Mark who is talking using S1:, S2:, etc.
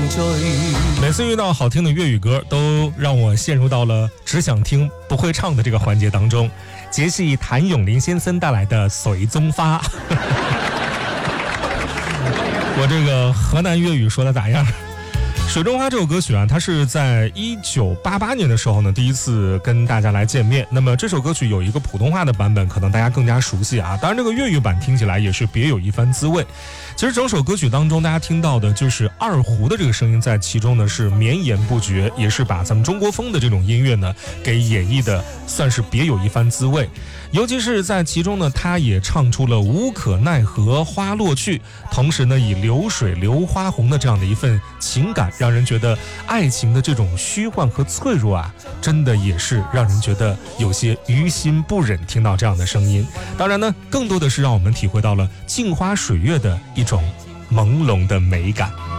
S1: 每次遇到好听的粤语歌，都让我陷入到了只想听不会唱的这个环节当中。节系谭咏麟先生带来的《水中花》我这个河南粤语说的咋样？水中花这首歌曲啊，它是在1988年的时候呢，第一次跟大家来见面。那么这首歌曲有一个普通话的版本，可能大家更加熟悉啊。当然，这个粤语版听起来也是别有一番滋味。其实整首歌曲当中，大家听到的就是二胡的这个声音在其中呢是绵延不绝，也是把咱们中国风的这种音乐呢给演绎的算是别有一番滋味。尤其是在其中呢，他也唱出了无可奈何花落去，同时呢以流水流花红的这样的一份情感，让人觉得爱情的这种虚幻和脆弱啊，真的也是让人觉得有些于心不忍。听到这样的声音，当然呢更多的是让我们体会到了镜花水月的一种朦胧的美感。